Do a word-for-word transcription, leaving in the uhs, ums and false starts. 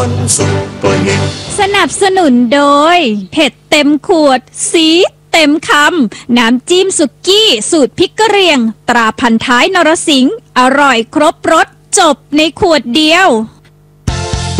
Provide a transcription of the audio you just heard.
นซุปเปอร์ฮิตสนับสนุนโดยเผ็ดเต็มขวดสีเต็มคำน้ำจิ้มสุกี้สูตรพริกกะเหรี่ยงตราพันท้ายนรสิงห์อร่อยครบรสจบในขวดเดียว